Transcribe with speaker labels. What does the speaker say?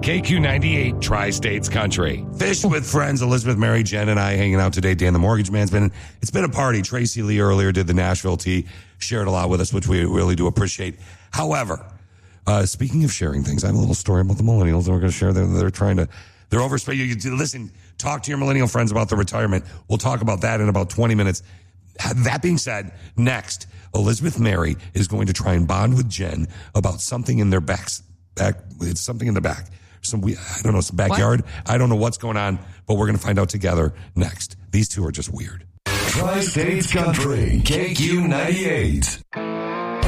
Speaker 1: KQ98 Tri-States Country.
Speaker 2: Fish with friends, Elizabeth, Mary, Jen, and I hanging out today. Dan, the mortgage man's it's been a party. Tracy Lee earlier did the Nashville tea, shared a lot with us, which we really do appreciate. However, speaking of sharing things, I have a little story about the millennials that we're going to share. They're overspending. Listen, talk to your millennial friends about the retirement. We'll talk about that in about 20 minutes. That being said, next, Elizabeth Mary is going to try and bond with Jen about something in their back. It's something in the back. Some backyard. What? I don't know what's going on, but we're going to find out together next. These two are just weird.
Speaker 3: Tri-States Country, KQ98.